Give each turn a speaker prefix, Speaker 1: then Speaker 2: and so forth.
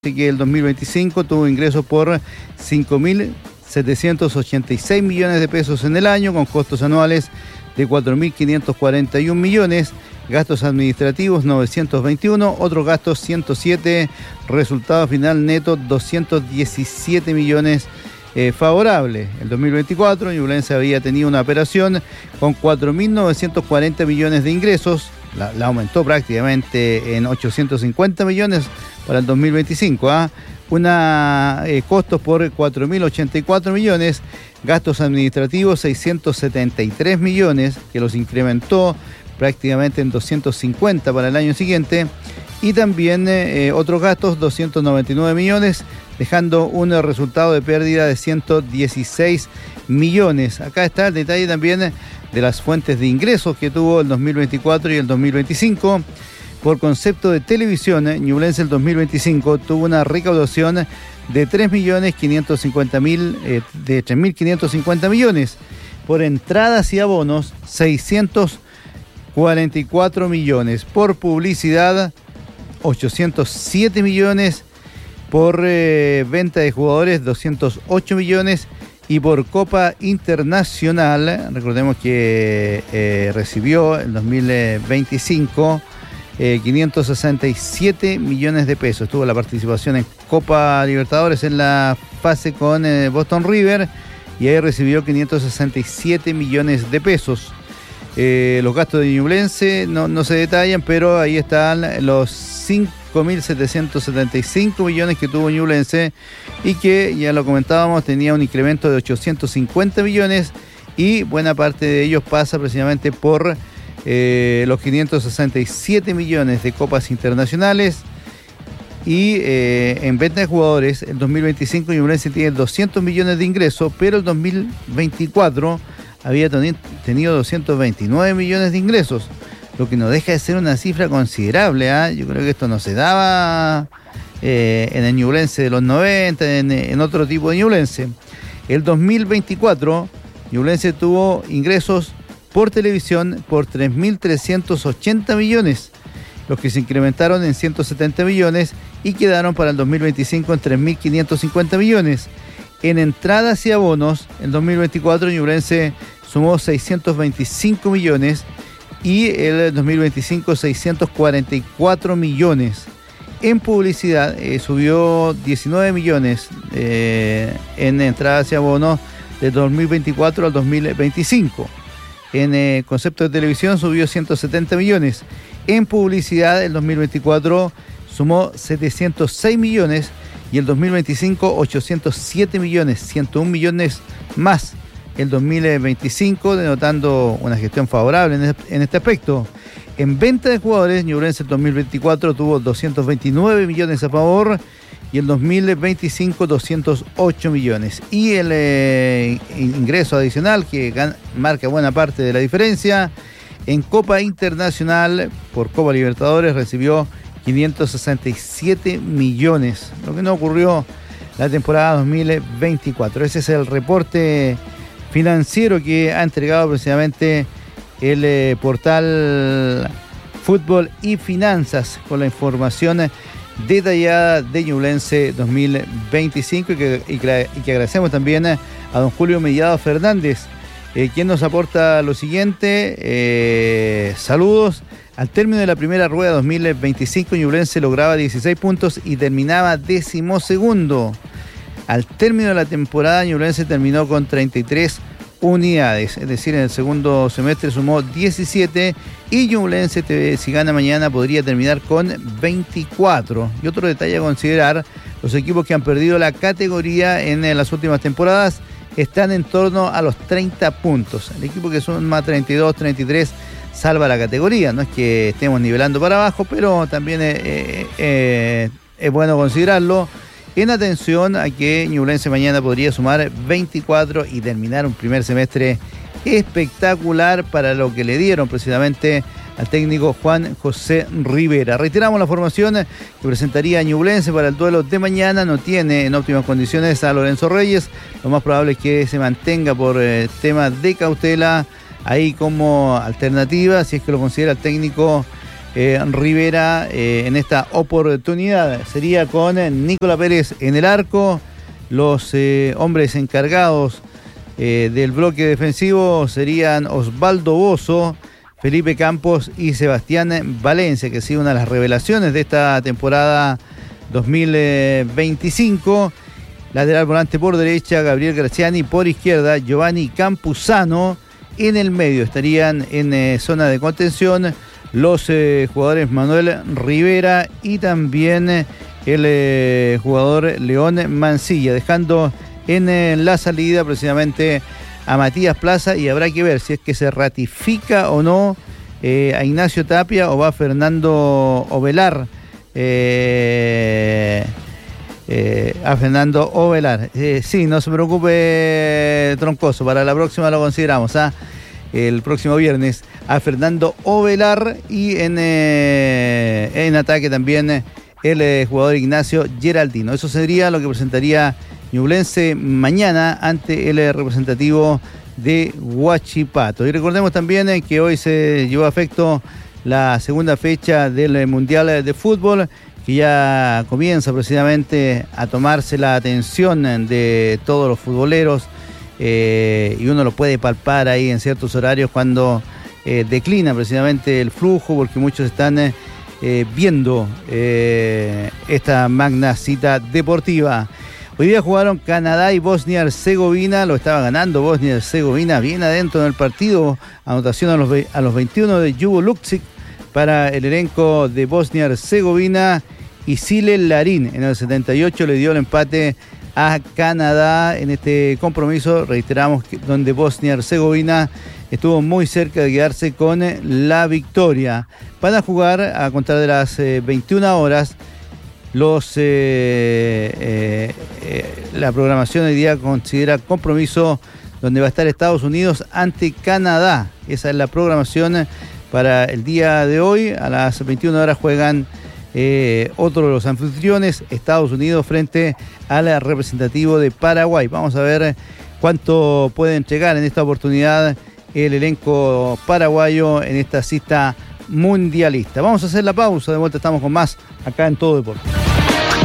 Speaker 1: Así que el 2025 tuvo ingresos por 5.786 millones de pesos en el año, con costos anuales de 4.541 millones, gastos administrativos 921, otros gastos 107, resultado final neto 217 millones favorable. El 2024 Ñublense había tenido una operación con 4.940 millones de ingresos, la aumentó prácticamente en 850 millones para el 2025, costos por 4.084 millones, gastos administrativos 673 millones, que los incrementó prácticamente en 250 para el año siguiente, y también otros gastos 299 millones, dejando un resultado de pérdida de 116 millones. Acá está el detalle también de las fuentes de ingresos que tuvo el 2024 y el 2025. Por concepto de televisión, Ñublense el 2025 tuvo una recaudación de 3.550.000 millones. Por entradas y abonos, 644 millones. Por publicidad, 807 millones. Por venta de jugadores, 208 millones. Y por Copa Internacional, recordemos que recibió el 2025 567 millones de pesos. Tuvo la participación en Copa Libertadores en la fase con Boston River y ahí recibió 567 millones de pesos. Los gastos de Ñublense no se detallan, pero ahí están los 5.775 millones que tuvo Ñublense y que, ya lo comentábamos, tenía un incremento de 850 millones y buena parte de ellos pasa precisamente por los 567 millones de copas internacionales y en venta de jugadores. El 2025 Ñublense tiene 200 millones de ingresos, pero el 2024 había tenido 229 millones de ingresos, lo que no deja de ser una cifra considerable. Yo creo que esto no se daba en el Ñublense de los 90, en otro tipo de Ñublense. El 2024 Ñublense tuvo ingresos por televisión por 3.380 millones, los que se incrementaron en 170 millones y quedaron para el 2025 en 3.550 millones. En entradas y abonos, en 2024 Ñublense sumó 625 millones y el 2025 644 millones. En publicidad subió 19 millones en entradas y abonos de 2024 al 2025. En concepto de televisión subió 170 millones. En publicidad el 2024 sumó 706 millones y el 2025 807 millones, 101 millones más el 2025, denotando una gestión favorable en este aspecto. En venta de jugadores, Ñublense el 2024 tuvo 229 millones a favor y el 2025 208 millones. Y el ingreso adicional que marca buena parte de la diferencia, en Copa Internacional por Copa Libertadores recibió 567 millones, lo que no ocurrió la temporada 2024. Ese es el reporte financiero que ha entregado precisamente el portal Fútbol y Finanzas con la información detallada de Ñublense 2025 y que agradecemos también a don Julio Mellado Fernández, quien nos aporta lo siguiente. Saludos. Al término de la primera rueda 2025 Ñublense lograba 16 puntos y terminaba 12º. Al término de la temporada Ñublense terminó con 33 unidades, es decir, en el segundo semestre sumó 17 y Ñublense, si gana mañana, podría terminar con 24. Y otro detalle a considerar, los equipos que han perdido la categoría en las últimas temporadas están en torno a los 30 puntos. El equipo que suma 32, 33 salva la categoría. No es que estemos nivelando para abajo, pero también es bueno considerarlo en atención a que Ñublense mañana podría sumar 24 y terminar un primer semestre espectacular para lo que le dieron precisamente al técnico Juan José Rivera. Reiteramos la formación que presentaría Ñublense para el duelo de mañana. No tiene en óptimas condiciones a Lorenzo Reyes. Lo más probable es que se mantenga por temas de cautela ahí como alternativa, si es que lo considera el técnico Rivera en esta oportunidad. Sería con Nicolás Pérez en el arco. Los hombres encargados del bloque defensivo serían Osvaldo Bozo, Felipe Campos y Sebastián Valencia, que ha sido una de las revelaciones de esta temporada 2025. Lateral volante por derecha, Gabriel Graziani. Por izquierda, Giovanni Campuzano. En el medio estarían en zona de contención los jugadores Manuel Rivera y también el jugador León Mancilla, dejando en la salida precisamente a Matías Plaza, y habrá que ver si es que se ratifica o no a Ignacio Tapia o va Fernando Ovelar. A Fernando Ovelar. Sí, no se preocupe, Troncoso, para la próxima lo consideramos, el próximo viernes, a Fernando Ovelar, y en ataque también el jugador Ignacio Geraldino. Eso sería lo que presentaría Ñublense mañana ante el representativo de Huachipato. Y recordemos también que hoy se llevó a efecto la segunda fecha del Mundial de Fútbol, que ya comienza precisamente a tomarse la atención de todos los futboleros, y uno lo puede palpar ahí en ciertos horarios cuando declina precisamente el flujo, porque muchos están viendo esta magna cita deportiva. Hoy día jugaron Canadá y Bosnia-Herzegovina, lo estaba ganando Bosnia-Herzegovina bien adentro en el partido, anotación a los 21 de Ljubo Luksic para el elenco de Bosnia-Herzegovina, y Sile Larín en el 78 le dio el empate a Canadá en este compromiso, reiteramos, donde Bosnia-Herzegovina estuvo muy cerca de quedarse con la victoria. Van a jugar a contar de las 21 horas. La programación hoy día considera compromiso donde va a estar Estados Unidos ante Canadá. Esa es la programación para el día de hoy. A las 21 horas juegan otro de los anfitriones, Estados Unidos, frente al representativo de Paraguay. Vamos a ver cuánto puede entregar en esta oportunidad el elenco paraguayo en esta cita mundialista. Vamos a hacer la pausa, de vuelta estamos con más acá en Todo Deporte.